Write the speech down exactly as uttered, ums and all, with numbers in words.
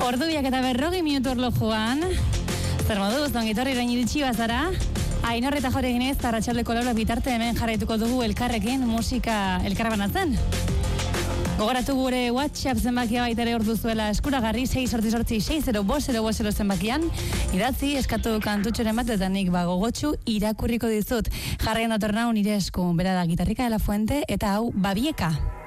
Ordubiak eta berrogi minutu orlojuan. Zer moduz, dongitorri irain iritsi bazara. Ainor eta Jore Ginez, arratsaldeko laura bitarte hemen jarraituko dugu elkarrekin musika elkarbanatzen. Gogoratu gure WhatsApp zenbakia baita ere hor duzuela eskuragarri sei zortzi zortzi sei zero bost zero bost zero zenbakian. Idatzi eskatu kantutxoren bat eta nik bagogotxu irakurriko dizut. Jarraian dator nau nire esku, bera da gitarrika de la Fuente eta hau Babieka.